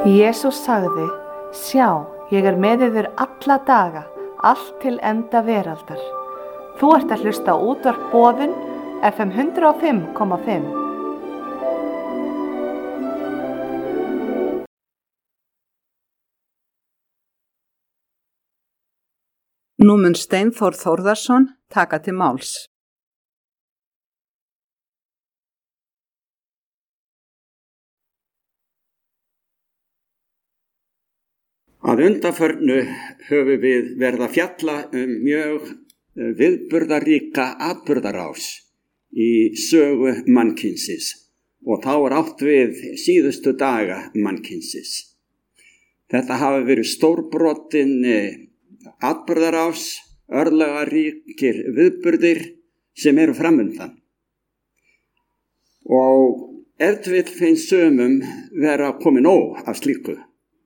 Jesús sagði, sjá, ég er með yður alla daga, allt til enda veraldar. Þú ert að hlusta á útvarp Boðun, FM 105,5. Nú mun Steinþór Þórðarson taka til máls. Að undanförnu höfum við verið að fjalla mjög viðburðaríka atburðarás í sögu mannkynsins og þá átt við síðustu daga mannkynsins. Þetta hafa verið stórbrotin atburðarás, örlagaríkir viðburðir sem eru framundan. Og ef til vill finnst sumum vera komin nóg af slíku.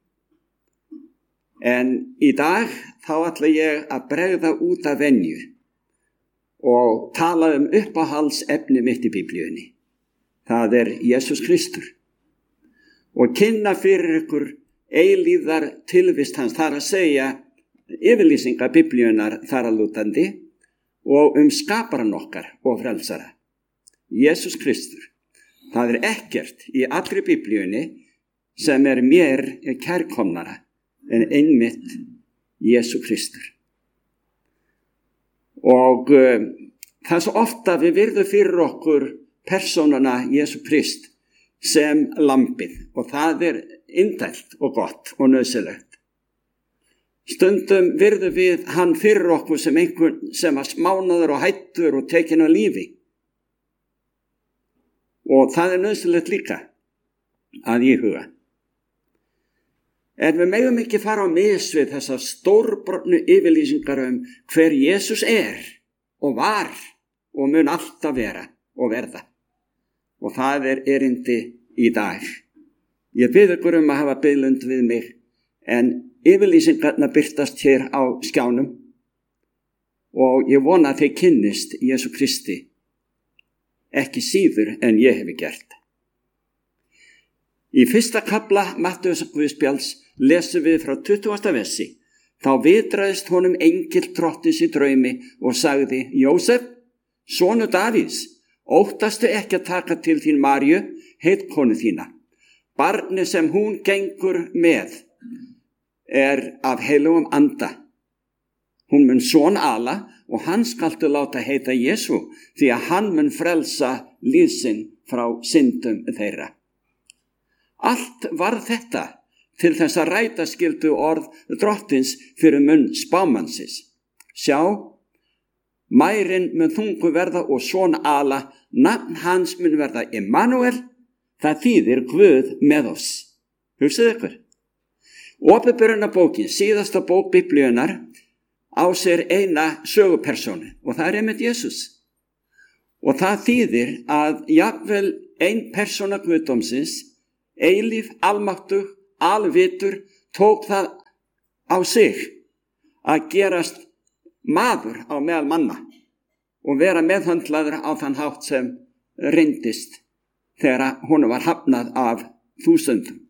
En í dag þá ætla ég að bregða út af venju og tala uppáhaldsefni mitt í Biblíunni. Það er Jesús Kristur. Og kynna fyrir ykkur eilífðar tilvist hans, þar að segja yfirlýsingar Biblíunnar þar að lútandi og skaparan okkar og frelsara. Jesús Kristur. Það er ekkert í allri Biblíunni sem er mér kærkomnara en einmitt Jesú Kristur. Og það er svo ofta við virðum fyrir okkur persónuna Jesú Krist sem lambið og það er indælt og gott og nauðsynlegt. Stundum virðum við hann fyrir okkur sem einhvern sem var smánaður og hættur og tekinn af lífi. Og það er nauðsynlegt líka að íhuga. En við megum ekki fara á mis við þessar stórbrotnu yfirlýsingar hver Jesús er og var og mun alltaf vera og verða. Og það er erindi í dag. Ég bið ykkur að hafa biðlund við mig, en yfirlýsingarna birtast hér á skjánum og ég vona að þeir kynnist Jesú Kristi ekki síður en ég hefi gert. Í fyrsta kafla Mattheusar Guðspjalls lesum við frá 20. versi. Þá vitraðist honum engill drottins í draumi og sagði, Jósef, sonu Davíðs, óttastu ekki að taka til þín Maríu, heitkonu þína. Barnið sem hún gengur með er af heilugum anda. Hún mun son ala og hann skaltu láta heita Jesú, því að hann mun frelsa líf sinn frá syndum þeirra. Allt var þetta til þess að ræta skyldu orð drottins fyrir munn spámannsins. Sjá, mærin mun þungu verða og son ala, nafn hans mun verða Immanuel, það þýðir Guð með oss. Hugsið ykkur. Opinberunarbókin, síðasta bók Biblíunnar, á sér eina sögupersónu og það er einmitt Jesús. Og það þýðir að jafnvel ein persóna Guðdómsins, eilíf, almáttug, alvitur, tók það á sig að gerast maður á meðal manna og vera meðhöndlaður á þann hátt sem reyndist þegar honum var hafnað af þúsundum.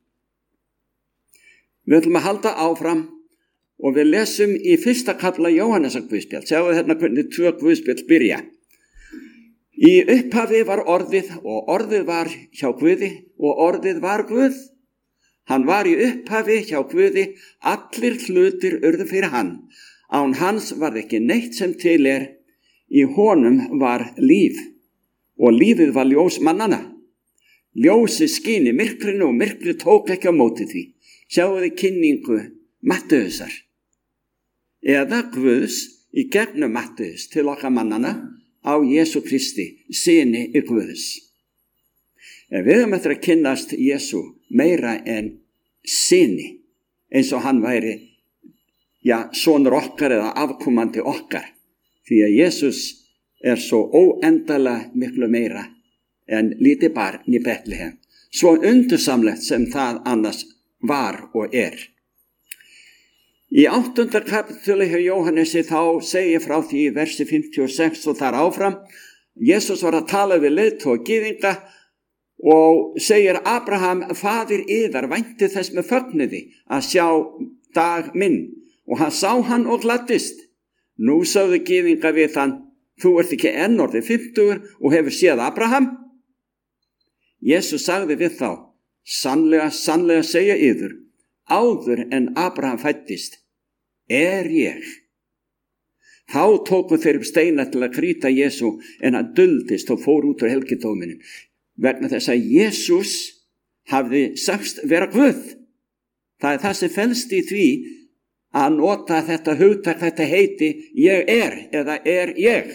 Við ætlum að halda áfram og við lesum í fyrsta kafla Jóhannesar Guðspjall. Sjáu hérna hvernig 2 Guðspjall byrja. Í upphafi var orðið og orðið var hjá Guði og orðið var Guð. Hann var í upphafi hjá Guði, allir hlutir urðu fyrir hann. Án hans var ekki neitt sem til er, í honum var líf og lífið var ljós mannana. Ljósið skín í myrkrinu og myrkrið tók ekki á móti því. Sjáu þið kynningu Mattheusar. Eða Guðs í gegnum Mattheus til okkar mannana á Jesú Kristi, syni Guðs. En við höfum eftir að kynnast Jesú meira en syni, eins og hann væri, sonur okkar eða afkomandi okkar, því að Jesús er svo óendalega miklu meira en lítið barn í Betlehem, svo undursamlegt sem það annars var og er. Í 8. kapitúli hjá Jóhannesi þá segir frá því í versi 56 og þar áfram, Jesús var að tala við leiðtoga gyðinga og segir Abraham, faðir yðar vænti þess með fögnuði að sjá dag minn, og hann sá hann og gladdist. Nú sögðu gyðingar við hann, þú ert ekki enn orðið 50 og hefur séð Abraham? Jesús sagði við þá, sannlega, sannlega segja yður, áður en Abraham fæddist, er ég. Þá tóku þeir upp steina til að krýta Jesú, en hann duldist og fór út úr helgidóminum, vegna þess að Jesús hafði sagst vera Guð. Það er það sem felst í því að nota þetta hugtak, þetta heiti, ég er eða er ég.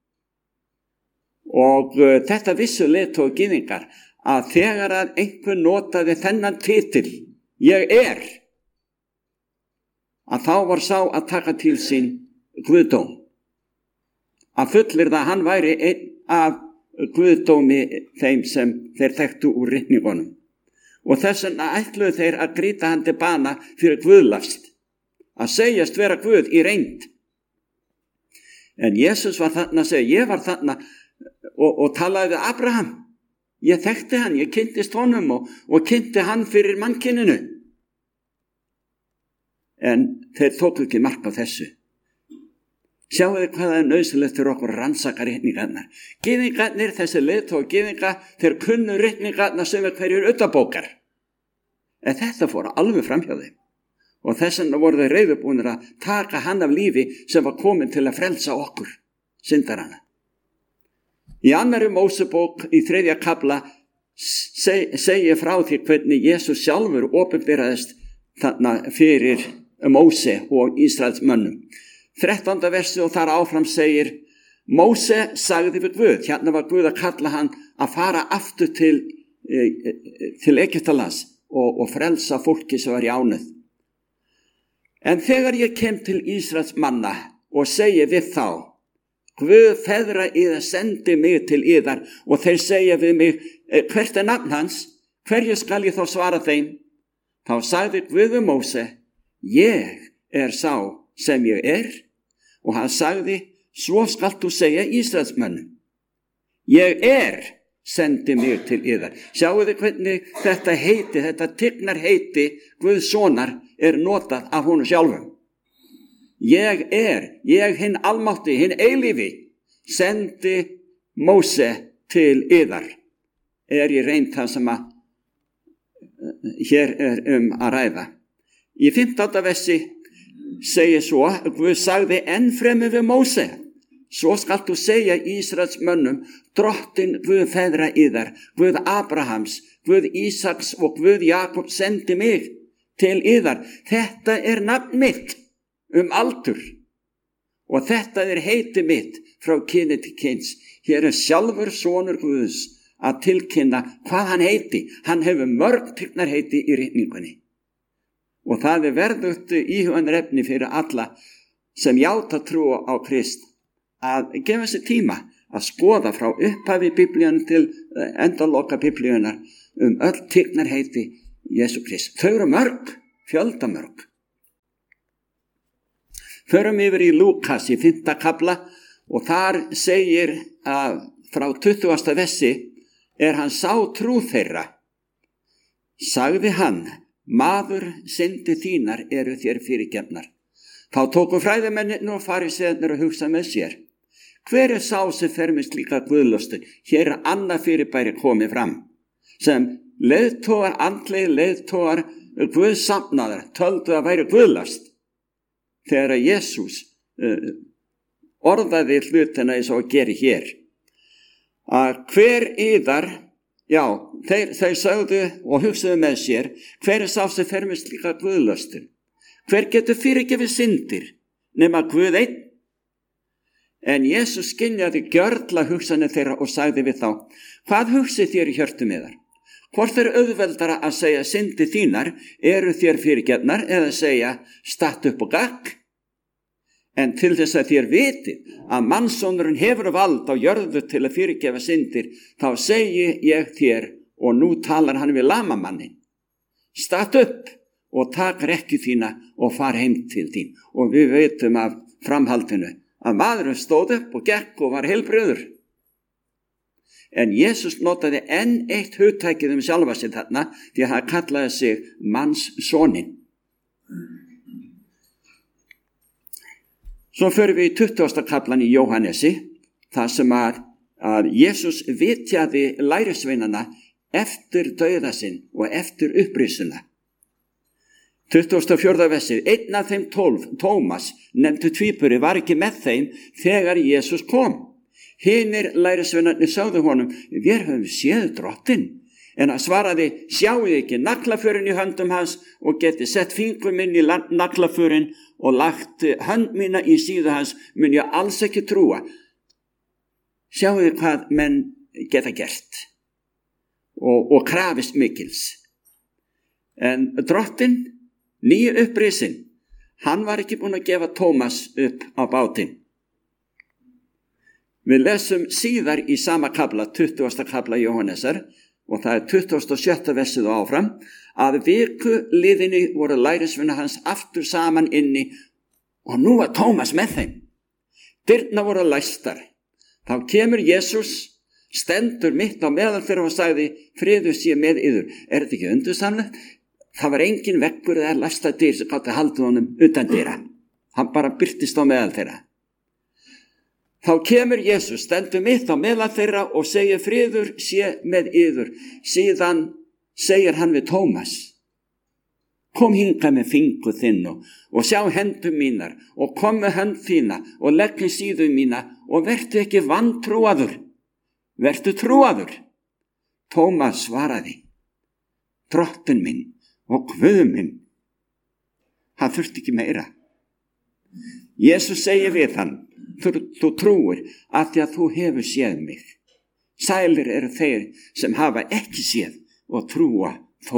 Og þetta vissu leiðtogar gyðingar, að þegar að einhver notaði þennan titil, ég er, að þá var sá að taka til sín guðdóm. Að fullyrða að hann væri einn af guðdómi þeim sem þeir þekktu úr ritningunum. Og þess vegna ætluðu þeir að grýta hann til bana fyrir guðlast, að segjast vera Guð í reynd. En Jesús var þarna að segja, ég var þarna og talaði við Abraham. Ég þekkti hann, ég kynntist honum og kynnti hann fyrir mannkyninu. En þeir tóku ekki mark á þessu. Sjáu þið hvað það er nauðsynlegt fyrir okkur að rannsaka ritningarnar. Gyðingarnir, þessi leiðtogar gyðinga, þeir kunnu ritningarnar sem er hverjur utanbókar. En þetta fór alveg fram hjá þeim. Og þess vegna voru þeir reiðubúnir að taka hann af lífi sem var komin til að frelsa okkur, syndarana. Í 2. Mósebók í 3. kafla segir frá því hvernig Jesús sjálfur opinberaðist þarna fyrir Móse og Ísraels mönnum. 13. versi og þar áfram segir, Móse sagði við Guð, hérna var Guð að kalla hann að fara aftur til Egyptalands og frelsa fólki sem var í ánauð. En þegar ég kem til Ísraels manna og segi við þá, Guð feðra yðar sendi mig til yðar, og þeir segja við mig, hvert er nafn hans? Hverju skal ég þá svara þeim? Þá sagði Guð við Móse, ég er sá sem ég er, og hann sagði, svo skalt þú segja Ísraelsmönnum, ég er sendi mig til yðar. Sjáu þið hvernig þetta heiti, þetta tignar heiti Guðs sonar er notað af honum sjálfum. Ég er, ég hinn almátti, hinn eilífi, sendi Móse til yðar. Er í reynd það sem að hér er að ræða. Í 15. versi segir svo, Guð sagði enn fremur við Móse, svo skalt þú segja Ísraels mönnum, drottin Guð feðra yðar, Guð Abrahams, Guð Ísaks og Guð Jakob sendi mig til yðar. Þetta er nafn mitt aldur, og þetta er heiti mitt frá kyni til kyns. Hér er sjálfur sonur Guðs að tilkynna hvað hann heiti. Hann hefur mörg tignarheiti í ritningunni. Og það er verðugt íhugunarefni fyrir alla sem játa trú á Krist að gefa sér tíma að skoða frá upphafi Biblíun til endaloka Biblíunar öll tignarheiti Jesú Krist. Þau eru mörg, fjöldamörg. Förum yfir í Lúkas í 5. kafla og þar segir að frá 20. versi er hann sá trú þeirra. Sagði hann, maður syndi þínar eru þér fyrirgefnar. Þá tóku fræðimennir og farisearnir að hugsa með sér. Hver er sá sem fer með slíka guðlöstu? Hér er annað fyrirbæri komið fram. Sem leiðtogar, andlegir leiðtogar, guðsamnaðar, töldu að væri guðlast. Þegar Jesús orðaði hlutina eins og að gera hér. Að hver yðar, já, þeir sögðu og hugsaðu með sér, hver er sá sem fer með slíka guðlöstur? Hver getur fyrirgefið syndir nema Guð einn? En Jesús skynjaði gjörla hugsanir þeirra og sagði við þá, hvað hugsið þér í hjörtum yðar? Hvort er auðveldara að segja syndir þínar eru þér fyrirgefnar eða segja statt upp og gakk? En til þess að þér vitið að mannssonurinn hefur vald á jörðu til að fyrirgefa syndir, þá segi ég þér, og nú talar hann við lamamannin, statt upp og tak rekju þína og far heim til þín. Og við veitum af framhaldinu að maðurinn stóð upp og gekk og var heilbrigður. En Jesús notaði enn eitt hugtækið sjálfa sig þarna því að hann kallaði sig mannssonin. Svo förum við í 20. kaflan í Jóhannesi, þar sem að Jesús vitjaði lærisveinana eftir dauða sinn og eftir upprisuna. 24. versið, einn af þeim 12, Tómas, nefndu tvíburi, var ekki með þeim þegar Jesús kom. Hinir lærisveinarnir sögðu honum, við höfum séð drottinn. En hann svaraði, sjáu ekki naglaförin í höndum hans og geti sett fingur minn í naglaförin og lagt hönd mína í síðu hans, mun ég alls ekki trúa. Sjáu hvað menn geta gert og krafist mikils. En drottinn, nýju upprisinn, hann var ekki búinn að gefa Tómas upp á bátinn. Við lesum síðar í sama kafla, 20. kafla Jóhannesar, og það er 27. versið og áfram, að viku liðinni voru lærisveinar hans aftur saman inni og nú var Tómas með þeim. Dyrnar voru læstar. Þá kemur Jesús, stendur mitt á meðal þeirra og sagði, friður sé með yður. Er þetta ekki undursamlegt? Það var engin veggur eða læsta dyr sem gátti haldið honum utan dyra. Hann bara birtist á meðal þeirra. Þá kemur Jesús, stendur mitt á meðal þeirra og segir, friður sé með yður. Síðan segir hann við Tómas, kom hingað með fingur þinn og sjá hendur mínar og kom með hönd þína og legg í síðu mína og vertu ekki vantrúaður. Vertu trúaður. Tómas svaraði, drottinn minn og Guð minn. Hann þurfti ekki meira. Jesús segir við hann, þú trúir að því að þú hefur séð mig. Sælir eru þeir sem hafa ekki séð og trúa þó.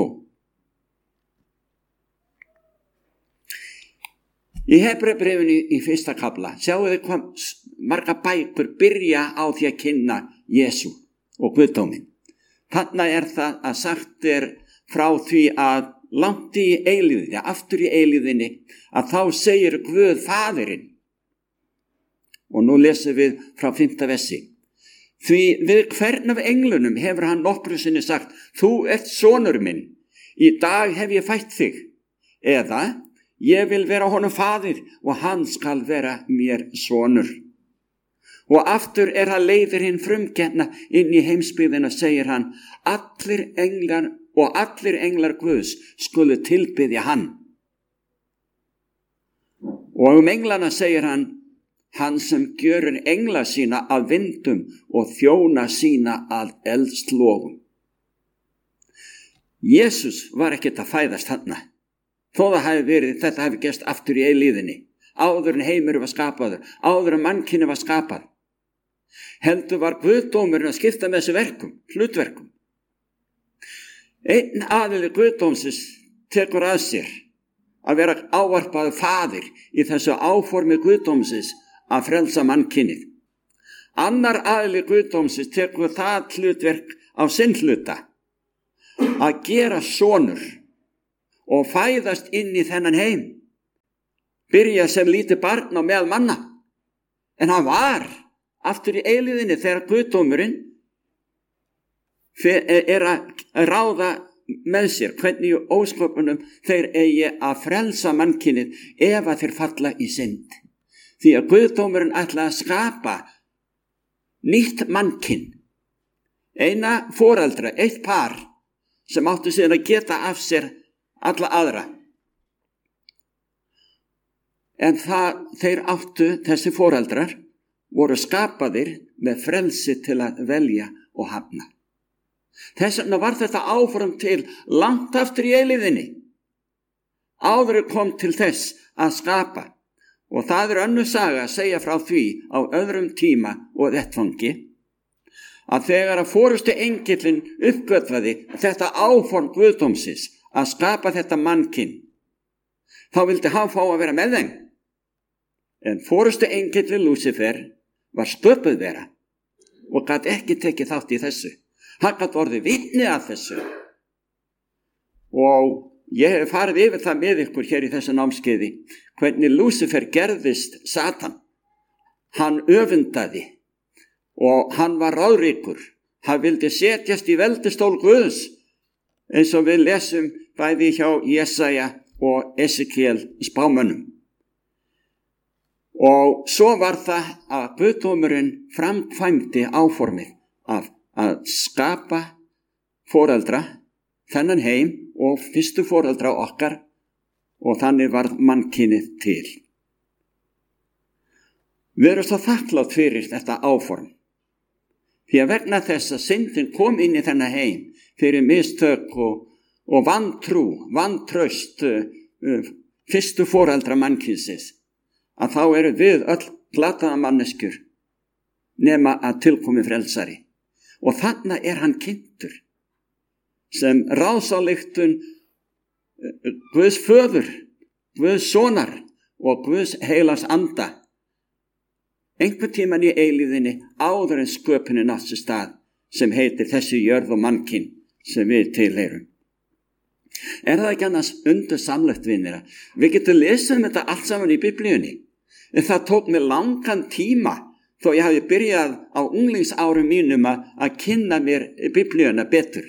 Í Hebreubréfinu í 1. kafla sjáu þið hvað marga bækur byrja á því að kynna Jesú og Guðdóminn. Þarna er það að sagt er frá því að langt í eilíðinni, aftur í eilíðinni, að þá segir Guð Faðirinn. Og nú lesum við frá 5. versi. Því við hvern af englunum hefur hann nokkru sinni sagt, þú ert sonur minn, í dag hef ég fætt þig. Eða, ég vil vera honum faðir og hann skal vera mér sonur. Og aftur er hann leiðir hinn frumkenna inn í heimsbyggðina, segir hann, allir englar Guðs skulu tilbiðja hann. Og englana segir hann, hann sem gjörur engla sína að vindum og þjóna sína að eldslogum. Jesús var ekkert að fæðast þarna, þó þetta hafi gerst aftur í eilíðinni, áður en heimur var skapaður, áður en mannkyni var skapað. Heldur var Guðdómurinn að skipta með þessu hlutverkum. Einn aðili Guðdómsins tekur að sér að vera ávarpaður faðir í þessu áformi Guðdómsins að frelsa mannkynið. Annar aðili Guðdómsins tekur það hlutverk á sinn hluta að gera sonur og fæðast inn í þennan heim. Byrja sem lítið barn á meðal manna, en hann var aftur í eilíðinni þegar Guðdómurinn er að ráða með sér hvernig í ósköpunum þeir eigi að frelsa mannkynið ef að þeir falla í synd. Því að Guðdómurinn ætlaði að skapa nýtt mannkyn, eina foreldra, eitt par sem áttu síðan að geta af sér alla aðra. En þeir áttu, þessi foreldrar, voru skapaðir með frelsi til að velja og hafna. Þess vegna var þetta áform til langt aftur í eilíðinni. Áður kom til þess að skapa, og það er önnur saga að segja frá því á öðrum tíma og vettvangi, að þegar að forustu engillinn uppgötvaði þetta áform Guðdómsins að skapa þetta mannkyn, þá vildi hann fá að vera með þeim. En forustu engillinn Lúsifer var sköpuð vera og gat ekki tekið þátt í þessu. Hann gat orðið vitni að þessu. Og ég hef farið yfir það með ykkur hér í þessu námskeiði, hvernig Lúsifer gerðist Satan. Hann öfundaði og hann var ráðríkur Hann vildi setjast í veldistól Guðs, eins og við lesum bæði hjá Jesaja og Esekiel spámönnum. Og svo var það að Guðdómurinn framkvæmdi áformið að skapa foreldra, þennan heim og fyrstu foreldra okkar, og þannig varð mannkynið til. Við erum svo þakklátt fyrir þetta áform, því að vegna þess að syndin kom inn í þennan heim fyrir mistök og vantraust fyrstu foreldra mannkynsins, að þá eru við öll glataða manneskjur nema að tilkomi frelsari. Og þarna er hann kynntur sem ráðsályktun Guðs föður, Guðs sonar og Guðs heilags anda, einhvern tíman í eilíðinni áður en sköpunin átt sér stað, sem heitir þessi jörð og mannkyn sem við tilheyrum. Er það ekki annars undursamlegt, vinir? Við getum lesið þetta allt saman í Biblíunni. En það tók mig langan tíma, þó ég hafi byrjað á unglingsárum mínum að kynna mér Biblíuna betur.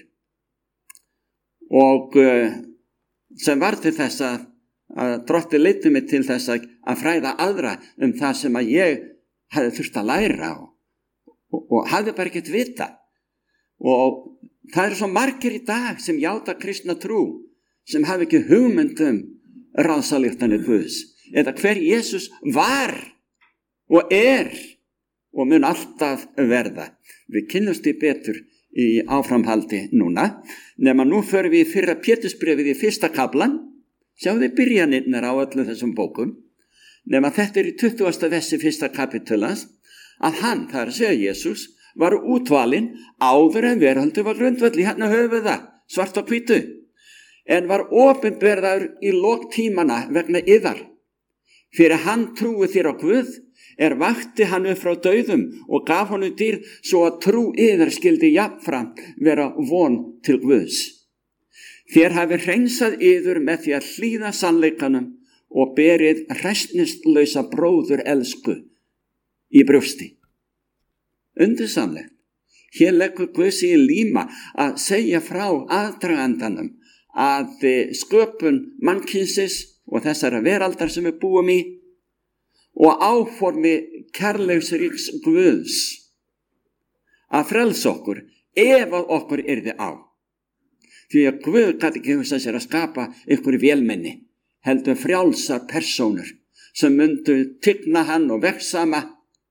Og sem var til þess að Drottinn leiddi mig til þess að fræða aðra það sem að ég hafði þurft að læra og hafði bara ekkert vita. Og það eru svo margir í dag sem játa kristna trú, sem hafi ekki hugmynd ráðsályktanir Guðs, eða hver Jesús var og er og mun alltaf verða. Við kynnumst því betur í áframhaldi núna, nema nú förum við í fyrra Pétursbréfið í 1. kaflan, sjáðu byrjanirnar á öllum þessum bókum, nema þetta í 20. versi 1. kapitulans, að hann, það er að segja Jesús, var útvalinn áður en veraldur var grundvöll, hérna höfum við það, svart og hvítu, en var opinberður í lok tímana vegna yðar. Fyrir hann trúi þér á Guð, vakti hann upp frá dauðum og gaf honum dýrð svo að trú yðar skyldi jafnframt vera von til Guðs. Þér hafi hreinsað yður með því að hlýða sannleikanum og berið hræsnistlausa bróður elsku í brjósti. Undursamlegt. Hér leggur Guð sig í líma að segja frá aðdragandanum að sköpun mannkynsins og þessara veraldar sem við búum í og áformi kærleiksríks Guðs að frelsa okkur ef að okkur yrði á. Því að Guð gat ekki hugsað sér að skapa ykkur vélmenni, heldur frjálsar persónur sem myndu tigna hann og vegsama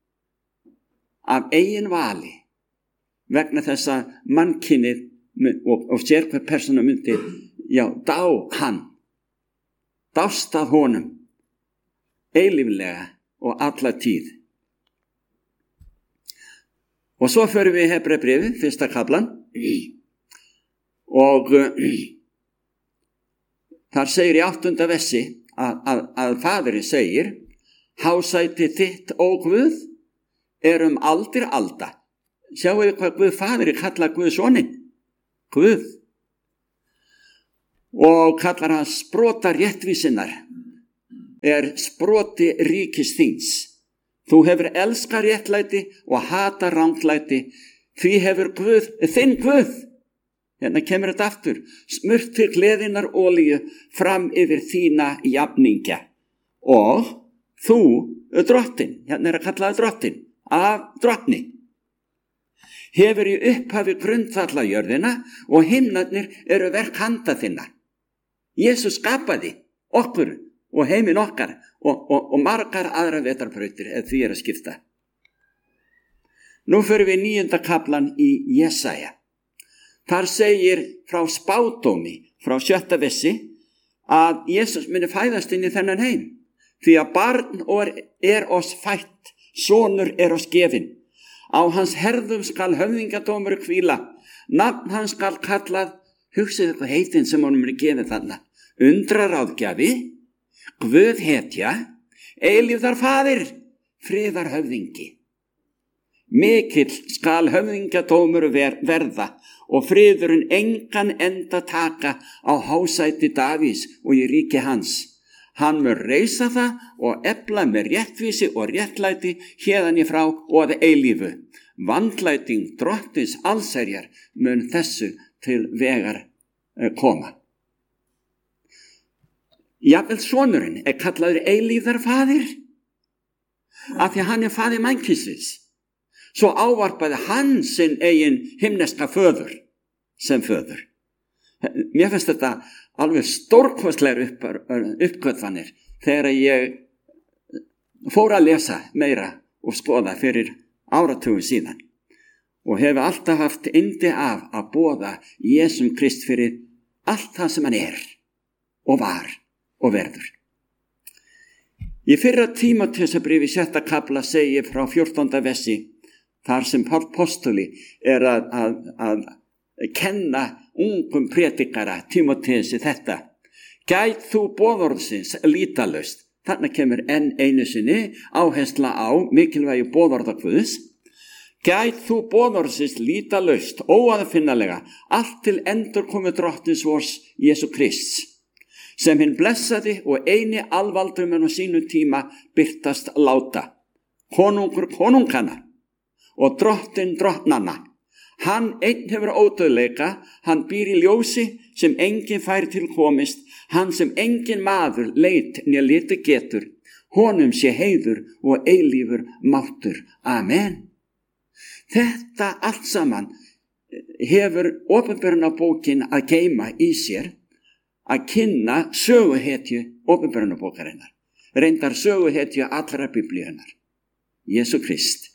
af eigin vali vegna þess að mannkynið og sérhver persóna myndi dá hann, dást að honum eilíflega og alla tíð. Og svo förum við í Hebreabréfið, 1. kaflan, og þar segir í 8. versi að Faðirinn segir: hásæti þitt, ó Guð, aldir alda. Sjáu þið hvað Guð Faðirinn kallar Guð soninn? Guð. Og kallar hann sprota réttvísinnar, sproti ríkis þíns. Þú hefur elskað réttlæti og hata ranglæti, því hefur Guð, þinn Guð, hérna kemur þetta aftur, smurt til gleðinnar olíu fram yfir þína jafningja. Og þú, drottinn, hérna að kallaði drottinn, af drottni, hefur í upphafi grundvalla jörðina og himnarnir verk handa þinna. Jesús skapaði okkur og heiminn okkar og margar aðra vetrarbrautir ef því að skipta. Nú förum við 9. kaflan í Jesaja. Þar segir frá spádómi, frá 7. versi, að Jesús muni fæðast inn í þennan heim, því að barn oss fætt, sonur oss gefinn. Á hans herðum skal höfðingadómur hvíla, nafn hans skal kallað, hugsið eitthvað heitin sem honum gefið þarna, undraráðgjafi, Guð hetja, eilífðar faðir, friðar höfðingi. Mikill skal höfðingadómur verða og friðurinn engan enda taka á hásæti Davís og í ríki hans. Hann mun reisa það og efla með réttvísi og réttlæti héðan í frá og að eilífu. vandlæting drottins allsherjar mun þessu til vegar koma. Jafnvel sonurinn kallaður eilífðarfaðir, af því að hann faðir mannkynsins. Svo ávarpaði hann sinn eigin himneska föður sem föður. Mér finnst þetta alveg stórkostlegar uppgötvanir þegar ég fór að lesa meira og skoða fyrir áratugum síðan og hef alltaf haft yndi af að boða Jesum Krist fyrir allt það sem hann og var og verður. Í fyrra Tímóteusarbréfi 6. kafla segir frá 14. versi, þar sem Páll postuli að kenna ungum predikara Tímóteusi þetta: gæt þú boðorðsins lítalaust. Þarna kemur enn einu sinni áhersla á mikilvægi boðorða Guðs. Gæt þú boðorðsins lítalaust, óaðfinnalega, allt til endurkomu drottins vors Jesú Krists, sem hinn blessaði og eini alvaldumenn á sínu tíma birtast láta, konungur konungana og drottin drottnanna. Hann einn hefur ódauðleika, hann býr í ljósi sem enginn fær til komist, hann sem enginn maður leit né liti getur, honum sé heiður og eilífur máttur. Amen. Þetta allt saman hefur opinberunarbókin að geyma í sér, að kynna söguhetju opinberunarbókarinnar, reyndar söguhetju allra biblíunnar, Jesú Krist.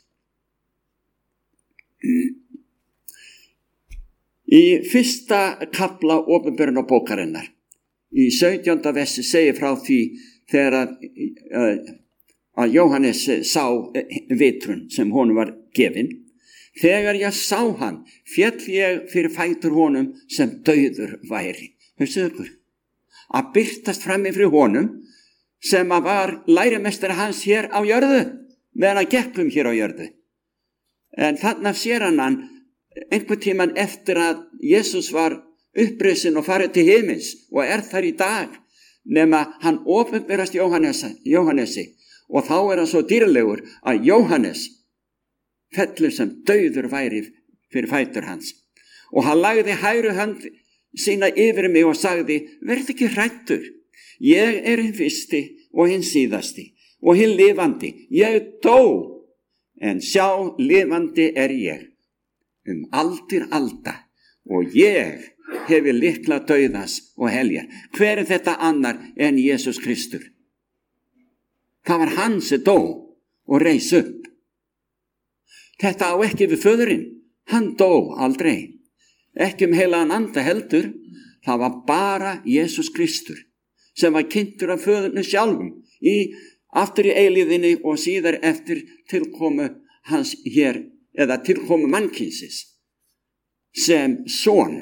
Í fyrsta kafla opinberunarbókarinnar, í 17. versi segir frá því þegar að Jóhannes sá vitrun sem honum var gefin. Þegar ég sá hann, féll ég fyrir fætur honum sem dauður væri. Hugsaðu ykkur, að birtast frammi fyrir honum sem að var lærimestari hans hér á jörðu, meðan að gekkum hér á jörðu. En þarna sér hann einhvern tíman eftir að Jesús var upprisin og farið til himins og þar í dag, nema hann opinberast Jóhannesi, og þá hann svo dýrlegur að Jóhannes fellur sem dauður væri fyrir fætur hans. Og hann lagði hægri hönd sína yfir mig og sagði: verð ekki hræddur, ég hinn fyrsti og hinn síðasti og hinn lifandi. Ég dó, en sjá, lifandi ég aldir alda, og ég hefi lykla dauðans og heljar. Hver þetta annar en Jesús Kristur? Það var hann sem dó og reis upp. Þetta á ekki við föðurinn, hann dó aldrei. Ekki heilagan anda heldur, það var bara Jesús Kristur sem var kynntur af föðurinn sjálfum aftur í eilíðinni og síðar eftir tilkomu hans hér, eða tilkomu mannkynsins sem son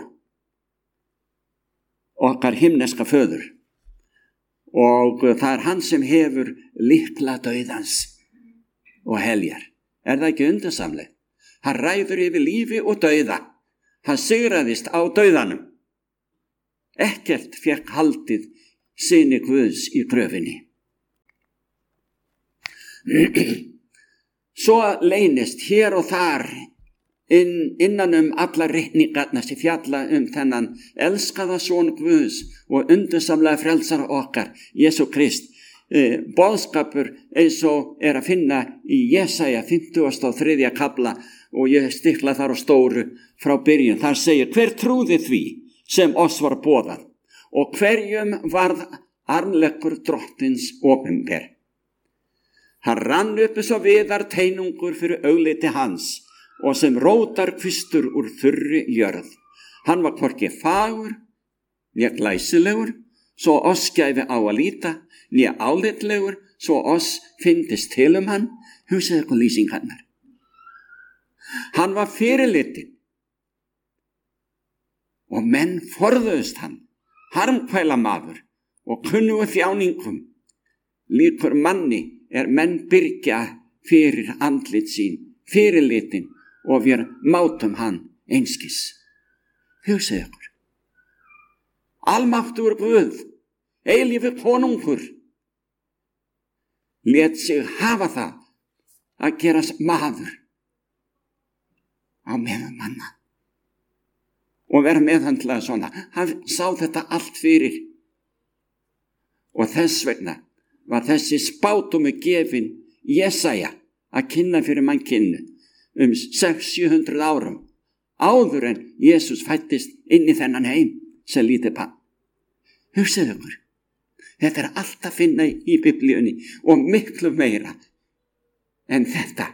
okkar himneska föður. Og það hann sem hefur lykla dauðans og heljar. Það ekki undursamlegt? Hann ræður yfir lífi og dauða. Hann sigraðist á dauðanum. Ekkert fékk haldið syni Guðs í gröfinni. Svo leynist hér og þar innan alla ritningarna sem fjalla þennan elskaða son Guðs og undursamlega frelsara okkar, Jesú Krist. Boðskapur eins og að finna í Jesaja 53. kafla, og ég stikla þar á stóru frá byrjun. Þar segir: hver trúði því sem oss var boðað, og hverjum varð armleggur drottins opinber. Hann rann upp eins og viðar teinungur fyrir augliti hans, og sem rótar kvistur úr þurri jörð. Hann var hvorki fagur né glæsilegur, svo oss gæfi á að líta, né álitlegur, svo oss fyndist til hann. Hugsaðu ykkur lýsing hennar. Hann var fyrirlitin, og menn forðuðust hann, harmkvæla maður og kunnugu þjáningum. Líkur manni menn byrgja fyrir andlit sín, fyrirlitin, og við mátum hann einskis. Hugsaðu ykkur. Almáttugur Guð, eilífur konungur, lét sig hafa það að gerast maður á meðan manna og vera meðhandlað svona. Hann sá þetta allt fyrir og þess vegna var þessi spádómur gefin Jesaja að kynna fyrir mannkynnu 600-700 árum áður en Jesús fættist inn í þennan heim sem lítið barn. Hugsið ykkur, þetta allt að finna í Biblíunni og miklu meira en þetta.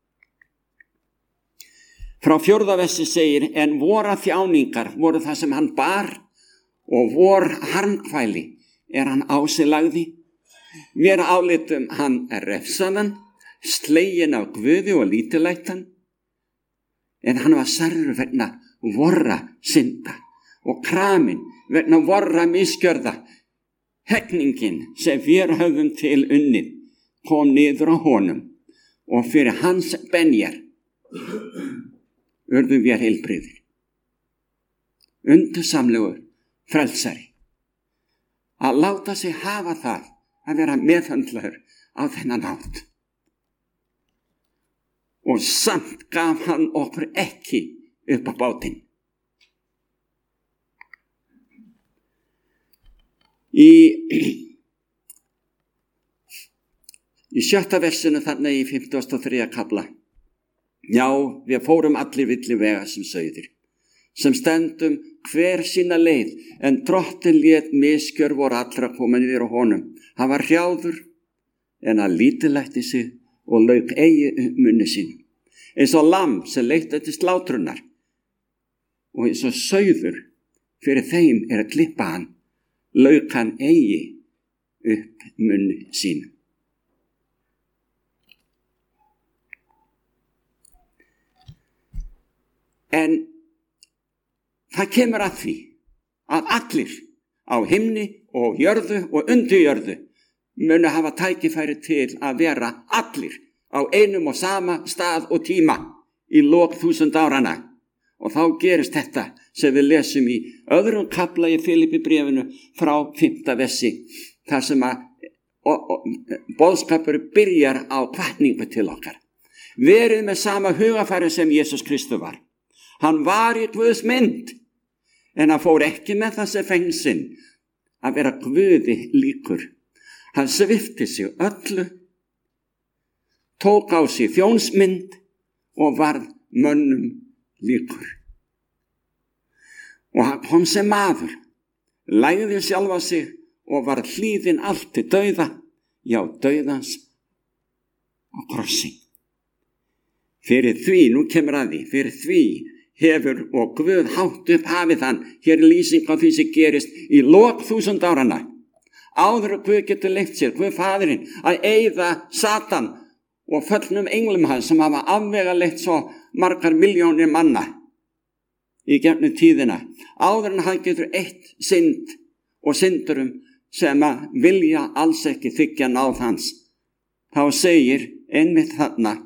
Frá 4. versi segir, en vora þjáningar voru það sem hann bar og vor harmkvæli hann á sig lagði. Mér álitum hann refsaðan, sleginn af Guði og lítillættan, en hann var særður vegna vorra synda og kramin vegna vorra misgjörða. Hegningin sem við höfðum til unnið kom niður á honum og fyrir hans benjar urðum við heilbrigðir. Undursamlegur frelsari. Að láta sig hafa það að vera meðhandlaður á þennan hátt. Og samt gaf hann okkur ekki upp á bátinn. Í 7. versinu þarna í 53. kafla. Já, við fórum allir villi vega sem sauðir, sem stendum hver sína leið, en Drottinn lét misgjör voru allra komin yfir á honum. Hann var hrjáður, en hann lítillætti sig og lauk eigi munni sínum. Eins og lamb sem leitt til slátrunar, og eins og sauður fyrir þeim að klippa hann, lauk hann eigi upp munni sínum. En það kemur að því að allir á himni og jörðu og undir jörðu munu hafa tækifæri til að vera allir á einum og sama stað og tíma í lok 1000 áranna. Og þá gerist þetta sem við lesum í öðrum kafla í Filippibréfinu frá 5. versi, þar sem að boðskapur byrjar á hvatningu til okkar. Verið með sama hugafæri sem Jesús Kristur var. Hann var í Guðs mynd, en hann fór ekki með þessi fengsinn að vera Guði líkur. Hann svipti sig öllu, tók á sig þjónsmynd og varð mönnum líkur. Og hann kom sem maður, lægði sjálfa sig og var hlýðinn allt til dauða, já, dauðans á krossi. Fyrir því, nú kemur að því, fyrir því hefur og Guð hátt upp hafið hann. Hér er lýsing á því sem gerist í lok 1000 áranna. Áður að Guð getur leyft sér, Guð faðirinn, að eyða Satan og föllnum englum hans sem hafa afvegaleitt svo margar milljónir manna í gegnum tíðina. Áður en hann getur eitt synd og syndurum sem að vilja alls ekki þiggja náð hans. Þá segir einmitt þarna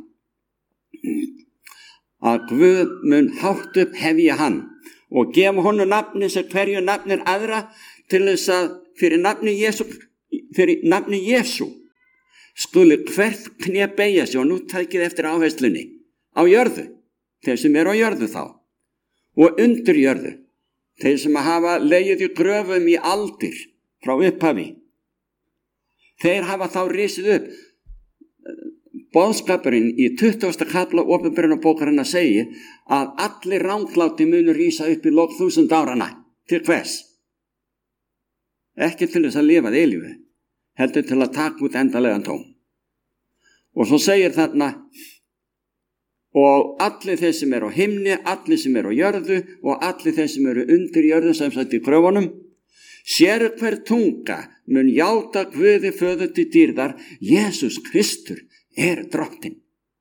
að Guð mun hátt upp hefja hann og gefa honum nafni sem hverju nafnir aðra, til þess að fyrir nafni Jesú skuli hvert kné beygja sig, og nú tækið eftir áherslunni, á jörðu, þeir sem eru á jörðu þá, og undir jörðu, þeir sem hafa legið í gröfum í aldir frá upphafi. Þeir hafa þá risið upp. Boðskapurinn í 20. kafla Opinberunarbókarinnar segir að allir rangláti munu rísa upp í lok 1000 áranna. Til hvers? Ekki til þess að lifa eilífu, heldur til að taka út endanlegan tóm. Og svo segir þarna, og allir þeir sem eru á himni, allir sem eru á jörðu og allir þeir sem eru undir jörðu, sem sagt í gröfunum, sér hver tunga mun játa Guði föður til dýrðar, Jesús Kristur er Drottinn.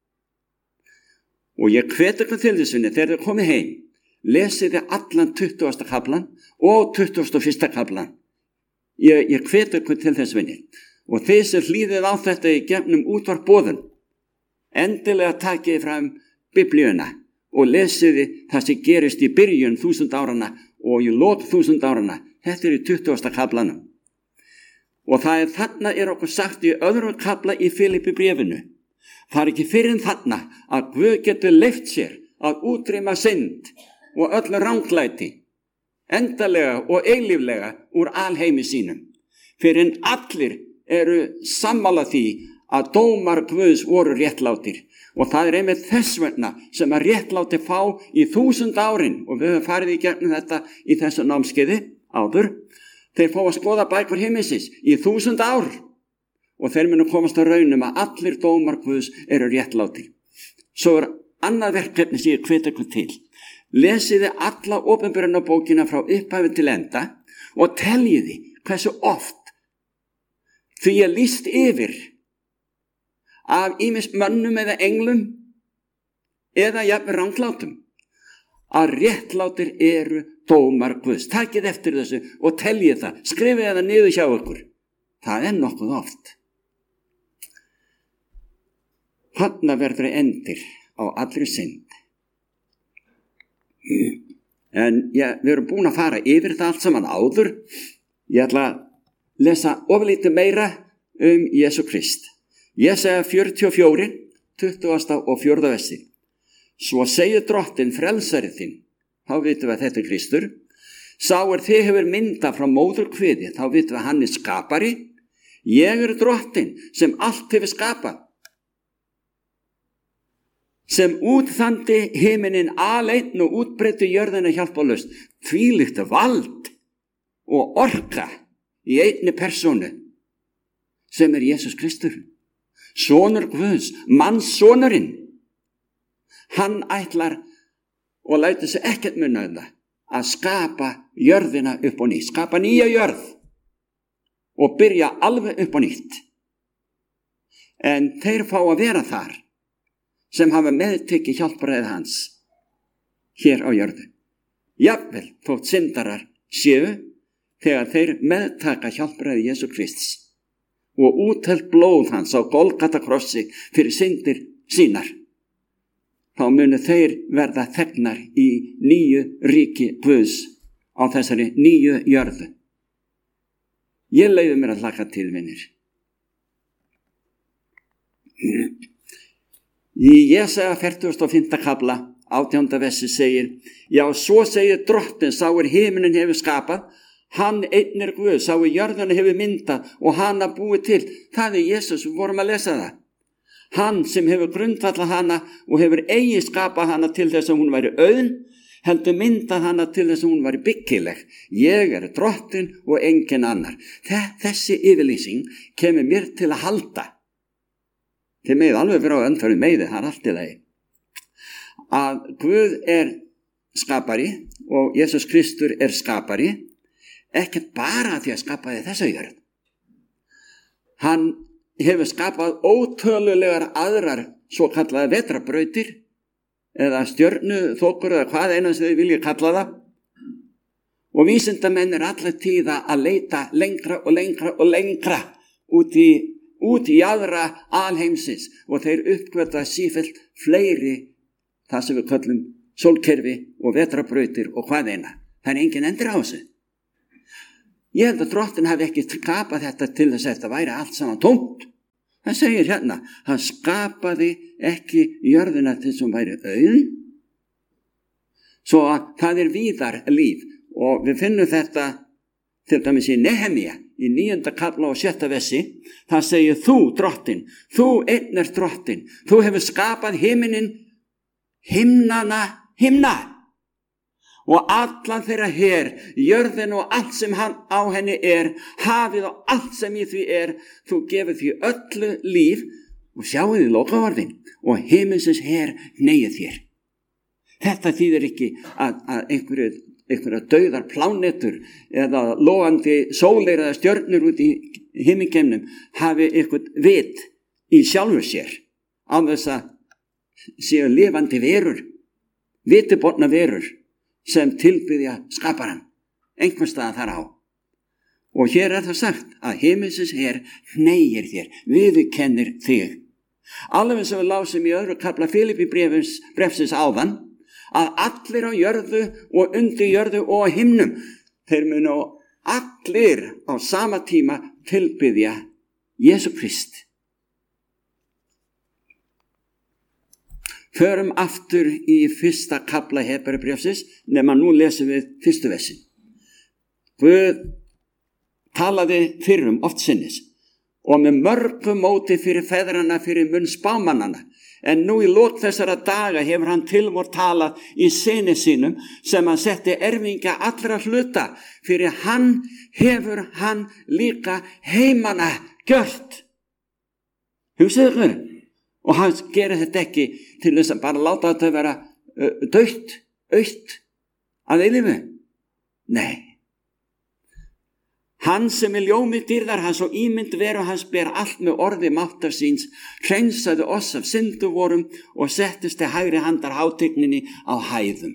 Og ég hvet ykkur til þessunni, þegar þið komið heim, lesið þið allan 20. kaflan og 21. kaflan. Ég hvet ykkur til þess vinni. Og þið sem hlýðið á þetta í gegnum útvarpboðun, endilega takið fram Biblíuna og lesiði það sem gerist í byrjun 1000 áranna og í lok 1000 áranna. Þetta er í 20. kaflanum. Og það þarna okkur sagt í öðrum kafla í Filippibréfinu. Það ekki fyrir þarna að Guð getur leyft sér að útrýma synd og öllu ranglæti, endalega og eilíflega úr alheimi sínum. Fyrir en allir eru sammála því að dómar Guðs voru réttlátir. Og það einmitt þess vegna sem að réttláti fá í 1000 árin, og við höfum farið í gegnum þetta í þessu námskeiði áður, þeir fá að skoða bækur himmisins í 1000 ár og þeir munu komast að raunum að allir dómar Guðs eru réttlátir. Svo annað verkefni sem ég hvet ykkur til. Lesiði alla opinberunarbókina frá upphafi til enda og teljiði hversu oft því ég lýst yfir af ýmis mönnum eða englum eða jafnvel ranglátum að réttlátir eru dómar Guðs. Takið eftir þessu og teljið það, skrifið það niður hjá ykkur. Það nokkuð oft. Þarna verður endir á allri synd. En við erum búin að fara yfir það allt saman áður. Ég ætla að lesa oflítið meira Jesú Krist. Jesaja 44, 20. og 4. versi. Svo segir Drottinn frelsari þinn, þá vitum við að þetta Kristur, sá þið hefur mynda frá móðurkviði, þá vitum við að hann skapari. Ég Drottinn sem allt hefur skapað, sem útþandi himinin aleinn og útbreiddi jörðina hjálparlaust. Þvílíkt vald og orka í einni persónu sem Jesús Kristur. Sonur Guðs, mannssonurinn. Hann ætlar og lætur sig ekkert muna það að skapa jörðina upp og nýtt, skapa nýja jörð og byrja alveg upp og nýtt. En þeir fá að vera þar sem hafa meðtekið hjálpræði hans hér á jörðu. Jafnvel þótt syndarar séu þegar þeir meðtaka hjálpræði Jesú Krists og úthelt blóð hans á Golgatakrossi fyrir syndir sínar, þá munu þeir verða þegnar í nýju ríki Guðs á þessari nýju jörðu. Ég leyfi mér að hlakka til, vinir. Í Jesaja 45. kafla 18. versi segir: Já, svo segir Drottinn, sá himinin hefur skapað, hann einn Guð, sá jörðina hefur myndað og hana búið til. Það Jesús, við vorum að lesa það. Hann sem hefur grundvallað hana og hefur eigi skapað hana til þess að hún væri auðn, heldur myndað hana til þess að hún væri byggileg. Ég Drottinn og engin annar. Þessi yfirlýsing kemur mér til að halda. Þið megið alveg vera á öndfæri meiði, það allt í lagi. Að Guð skapari og Jesús Kristur skapari, ekkert bara því að skapaði þessa jörð. Hann hefur skapað ótölulegar aðrar svo kallaða vetrarbrautir eða stjörnuþokur eða hvað eina sem þið vilja kalla það. Og vísindamenn allir tíða að leita lengra og lengra og lengra út í aðra alheimsins og þeir uppgötva sífellt fleiri það sem við kallum sólkerfi og vetrarbrautir og hvað eina. Það engin endur á þessu. Ég held að Drottinn hafi ekki skapað þetta til þess að þetta væri allt saman tómt. Það segir hérna, hann skapaði ekki jörðina til þess að hún væri auðn. Svo að það víðar líf og við finnum þetta til dæmis í Nehemía í 9. kafla og 7. versi. Það segir: Þú Drottinn, þú einn Drottinn, þú hefur skapað himinin, himna og allan þeirra her, jörðin og allt sem hann á henni hafið og allt sem í því þú gefur því öllu líf og sjáið í lokaorðin og himinsins her hneigir þér. Þetta þýðir ekki að einhverja dauðar plánetur eða logandi sólir eða stjörnur út í himingeimnum hafi eitthvað vit í sjálfur sér á þess að séu lifandi verur, vitibotna verur sem tilbyðja skaparan einhvers staðar þar á. Og hér það sagt að himinsins her hneigir þér, viðurkennir þig. Alveg sem við lásum í öðru kafla Filipi brefsins áðan, að allir á jörðu og undir jörðu og á himnum, þeir munu allir á sama tíma tilbyðja Jesú Krist. Förum aftur í 1. kafla Hebreubréfsins, nema nú lesum við 1. versin. Guð talaði fyrrum oft sinnis og með mörgu móti fyrir feðrana fyrir munn spámannana. En nú í lok þessara daga hefur hann tilvor talað í syni sínum sem hann setti erfingja allra hluta. Fyrir hann hefur hann líka heimana gjört. Hugsaðu ykkur. Og hann gerir þetta ekki til þess að bara láta þetta vera dautt, autt að eilífu. Nei. Hann sem ljómi dýrðar hans og ímynd veru hans ber allt með orði máttar síns, hreinsaði oss af syndu vorum og settist til hægri handar hátigninni á hæðum.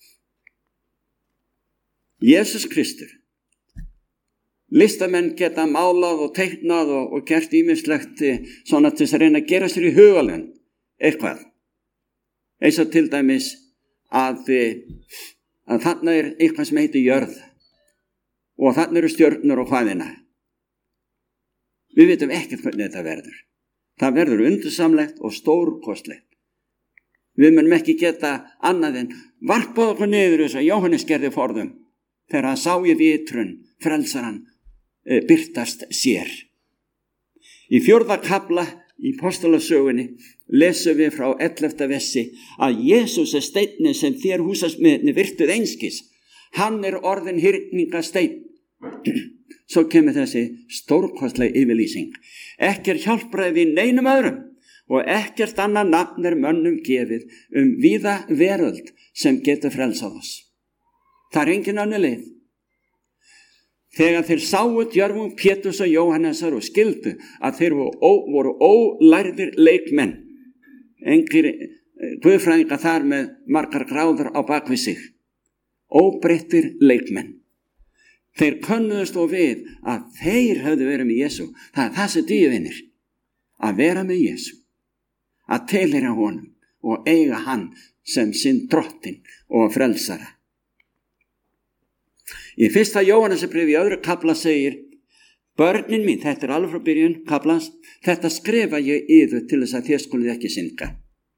Jesus Kristur. Listamenn geta málað og teiknað og gert ýmislegt svona til þess að reyna að gera sér í hugalund eitthvað. Eins og til dæmis að þarna eitthvað sem heitir jörð og þarna eru stjörnur og hvaðina. Við vitum ekkert hvernig þetta verður. Það verður undursamlegt og stórkostlegt. Við munum ekki geta annað en varpað okkur niður þess að Jóhannes gerði forðum þegar hann sá í vitrun frelsaran birtast sér. Í 4. kafla í Postulasögunni lesum við frá 11. versi að Jesús steinninn sem þér húsasmiðirnir virtuð einskis. Hann orðinn hyrningasteinn. Svo kemur þessi stórkostleg yfirlýsing. Ekki hjálpræði neinum öðrum og ekkert annað nafn mönnum gefið víða veröld sem getur frelsað oss. Það engin önnur leið. Þegar þeir sáu djörfung Péturs og Jóhannesar og skildu að þeir voru ólærðir leikmenn, engir guðfræðingar þar með margar gráður á bakvið sig, óbreyttir leikmenn. Þeir könnuðust og við að þeir höfðu verið með Jesú. Það er það sem dýr vinir, að vera með Jesú, að tilheyra honum og eiga hann sem sinn drottinn og frelsara. Í 1. Jóhannesarbréfi í 2. kafla segir, börnin mín, þetta alveg frá byrjun kaflans, þetta skrifa ég yður til þess að þér skulið ekki synga.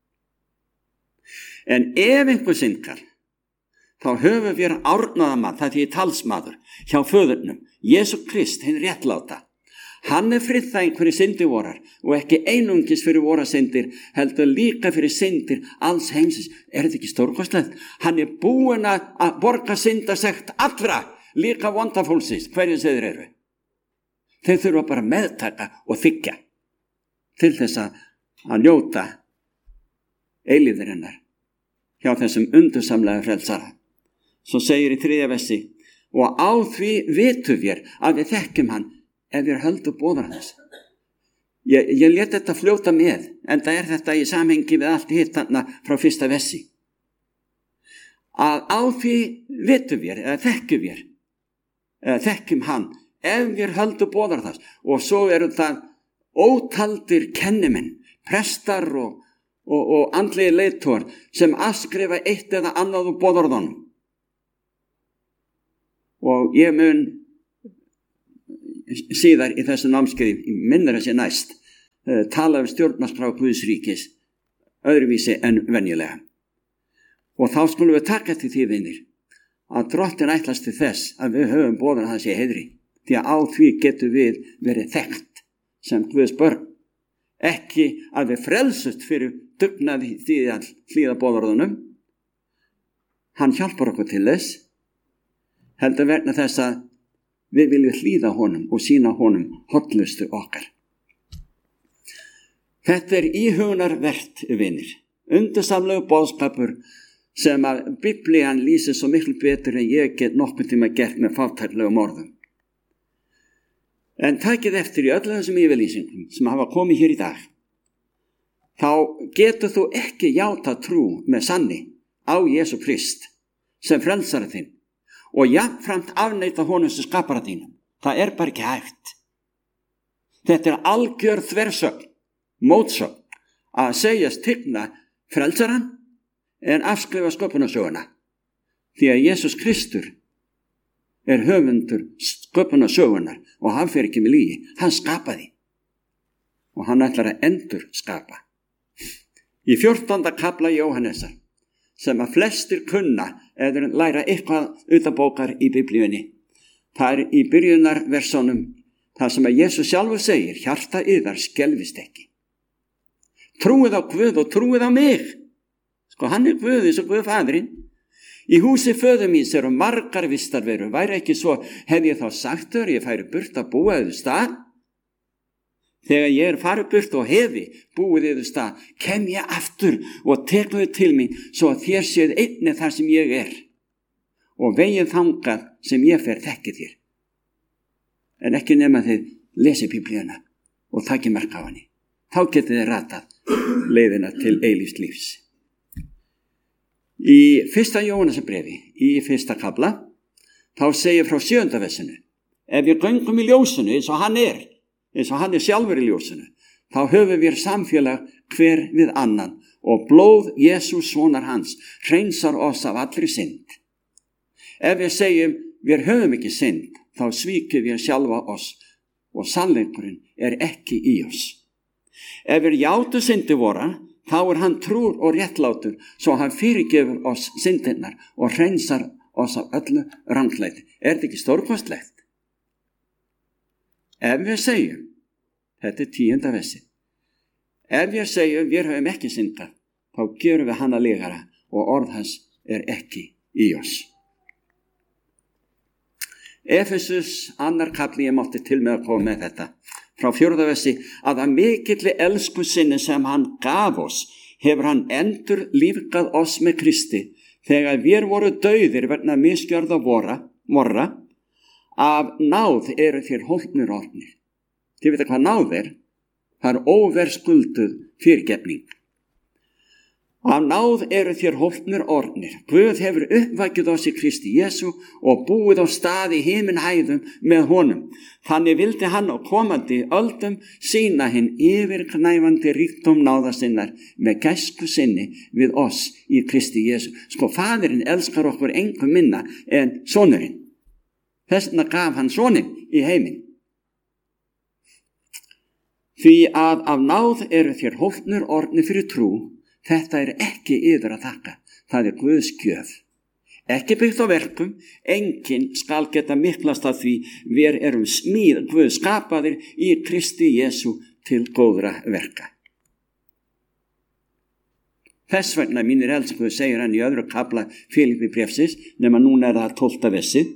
En ef einhver syngar, þá höfum við árnaðamann, það því talsmaður, hjá föðurnum, Jesú Krist, hinn réttláta. Hann friðþæging fyrir syndi vorar og ekki einungis fyrir vora syndir, heldur líka fyrir syndir alls heimsins. Er þetta ekki stórkostlegt? Hann búinn að borga syndasekt allra, líka vondafólksins, hverju þeir eru. Þeir þurfa bara meðtaka og þiggja til þess að njóta eilífðarinnar hjá þessum undursamlega frelsara. Svo segir í 3. versi, og á því vitum við að við þekkjum hann ef við höldum boðar hans. Ég lét þetta fljóta með, en það þetta í samhengi við allt hitt þarna frá 1. versi. Að á því vitum við, eða þekkjum hann, ef við höldum boðar þess. Og svo eru það ótaldir kennimenn, prestar og andlegi leiðtogar sem afskrifa eitt eða annað úr boðorðunum. Og ég mun síðar í þessu námskeiði, minnir þessi næst, tala stjórnarskrá Guðs ríkis öðruvísi en venjulega. Og þá skulum við taka til því vinir, að drottin ætlast til þess að við höfum boðan hans í heiðri, því að á því getum við verið þekkt sem Guðs börn. Ekki að við frelsust fyrir dugnaði því að hlýða boðorðunum. Hann hjálpar okkur til þess, heldur vegna þess að við viljum hlýða honum og sýna honum hollustu okkar. Þetta íhugunarvert, vinir, undursamlegu boðskapur sem að Biblían lýsir svo miklu betur en ég get nokkuð tíma gert með fátæklegum orðum. En takið eftir í öllu þessum yfirlýsingum sem hafa komið hér í dag, þá getur þú ekki játa trú með sanni á Jesú Krist sem frelsara þinn og jafnframt afneita honum sem skapara þínum. Það bara ekki hægt. Þetta algjör þversögn, mótsögn, að segjast tigna frelsaran en afskrifa sköpunarsöguna. Því að Jesús Kristur höfundur sköpunarsögunar og hann fer ekki með lygi. Hann skapaði og hann ætlar að endur skapa. Í 14. kafla Jóhannesar, sem að flestir kunna eða læra eitthvað utanbókar í Biblíunni. Það í byrjunarversónum, það sem að Jesús sjálfur segir, hjarta yðar skelfist ekki. Trúið á Guð og trúið á mig. Hann er Guð eins og Guð Faðirinn. Í húsi föður míns eru margar vistarverur. Væri ekki svo, hefði ég þá sagt þér, ég færi burt að búa yður stað. Þegar ég farið burt og hefi búið yður stað, kem ég aftur og tek þau til mín, svo að þér séð einnig þar sem ég er. Og vegið þangað sem ég fer þekki þér. En ekki nema þið lesi Biblíuna og taki mark á henni. Þá getið þið ratað leiðina til eilífs lífs. Í 1. Jóhannesarbrefi, í 1. kafla, þá segir frá 7. versinu, ef við göngum í ljósinu eins og hann er sjálfur í ljósinu, þá höfum við samfélag hver við annan og blóð Jesús sonar hans hreinsar oss af allri synd. Ef við segjum við höfum ekki synd, þá svíkjum við sjálfa oss og sannleikurinn er ekki í oss. Ef við játum syndi vora, þá er hann trúr og réttlátur, svo hann fyrirgefur oss syndirnar og hreinsar oss af öllu ranglæti. Er þetta ekki stórkostlegt? Ef við segjum, þetta er 10. versi, ef við segjum við höfum ekki syndað, þá gerum við hana legara og orð hans er ekki í oss. Efesus 2. kafli, ég mátti til með að koma með þetta. Frá 4. versi, að mikilli elsku sinni sem hann gaf oss, hefur hann endur lífgað oss með Kristi, þegar við voru dauðir vegna misgjörða vorra, af náð eru þér hólpnir orðnir. Þið veit hvað náð er? Það er óverskulduð fyrirgefning. Af náð eru þér hólpnir orðnir. Guð hefur uppvækið oss í Kristi Jesú og búið á stað í himinhæðum með honum. Þannig vildi hann á komandi öldum sýna hinn yfirgnæfandi ríkdóm náða sinnar með gæsku sinni við oss í Kristi Jesú. Faðirinn elskar okkur engu minna en sonurinn. Þess vegna gaf hann soninn í heiminn. Því að af náð eru þér hólpnir orðnir fyrir trú. Þetta er ekki yður að þakka, það er Guðs gjöf. Ekki byggt á verkum, enginn skal geta miklast að því við erum smíð Guð skapaðir í Kristi Jesú til góðra verka. Þess vegna mínir elskuðu, segir hann í 2. kafla Filipi bréfsins, nema núna er það 12. versið.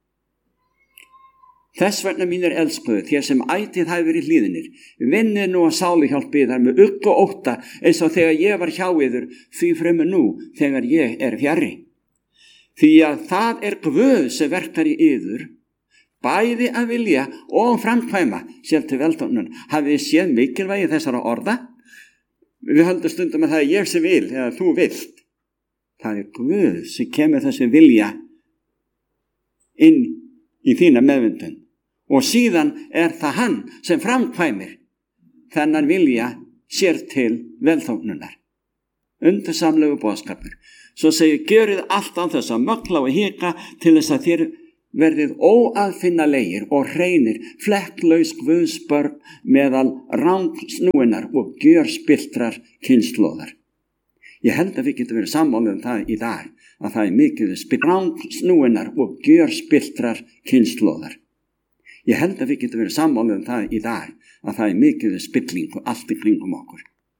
Þess vegna mínir elskuðu, þér sem ætíð hafi verið hlýðinir, vinnið nú að sáluhjálp yðar með ugg og ótta, eins og þegar ég var hjá yður, því fremur nú þegar ég er fjarri. Því að það er Guð sem verkar í yður, bæði að vilja og framkvæma sér til veldáðnunar. Hafið þið séð mikilvægi þessara orða? Við höldum stundum að það er ég sem vil, eða þú vilt. Það er Guð sem kemur þessi vilja inn í þína meðvindun. Og síðan er það hann sem framkvæmir þennan vilja sér til velþóknunar. Undursamlegu boðskapur. Svo segir, gjörið allt án þess að mögla og hika til þess að þér verðið óaðfinnalegir og hreinir, flekklaus Guðs börn meðal rangsnúinnar og gjörspiltrar kynslóðar. Ég held að við getum verið sammála það í dag, að það er mikið rangsnúinnar og gjörspiltrar kynslóðar. Ég held að við getum verið sammála það í dag, að það er mikið spilling og allt í kringum okkur.